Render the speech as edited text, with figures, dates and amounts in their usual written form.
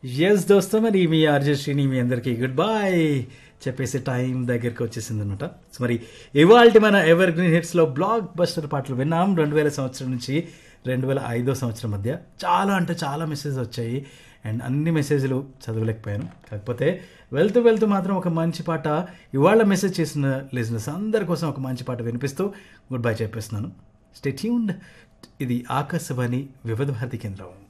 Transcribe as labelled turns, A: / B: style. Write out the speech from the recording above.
A: Yes దోస్తం, మరి మీ RJ Srini మీ అందరికీ good bye చెప్పేసి టైం దగ్గరికి వచ్చేసింది అనమాట. సో మరి ఇవాళ మన ఎవర్ గ్రీన్ హిట్స్లో బ్లాక్ బస్టర్ పాటలు విన్నాం. 2000 సంవత్సరం నుంచి 2005 సంవత్సరం మధ్య చాలా అంటే చాలా మెసేజ్ వచ్చాయి అండ్ అన్ని మెసేజ్లు చదవలేకపోయాను. కాకపోతే వెళ్తూ వెళ్తూ మాత్రం ఒక మంచి పాట ఇవాళ మెసేజ్ చేసిన లిజనర్స్ అందరి కోసం ఒక మంచి పాట వినిపిస్తూ గుడ్ బై చెప్పేస్తున్నాను. Stay tuned. ఇది ఆకాశవాణి వివిధ భారతి కేంద్రం.